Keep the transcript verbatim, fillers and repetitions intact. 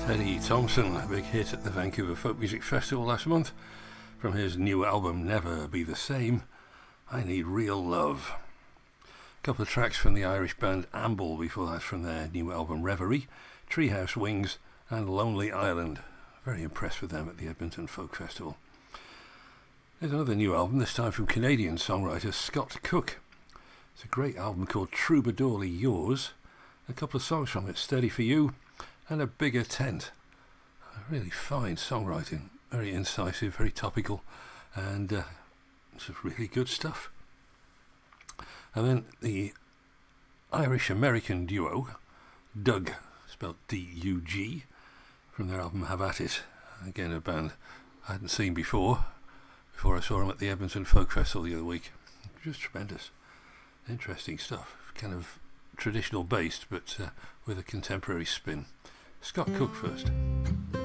Teddy Thompson, a big hit at the Vancouver Folk Music Festival last month from his new album Never Be the Same, I Need Real Love. A couple of tracks from the Irish band Amble before that from their new album Reverie, Treehouse Wings and Lonely Island. Very impressed with them at the Edmonton Folk Festival. There's another new album, this time from Canadian songwriter Scott Cook. It's a great album called Troubadourly Yours. A couple of songs from it, Steady For You and A Bigger Tent. Really fine songwriting, very incisive, very topical, and uh, it's really good stuff. And then the Irish-American duo, Doug, spelled D U G, from their album Have At It. Again, a band I hadn't seen before, before I saw them at the Edmonton Folk Festival the other week. Just tremendous. Interesting stuff. Kind of traditional based, but uh, with a contemporary spin. Scott Cook first.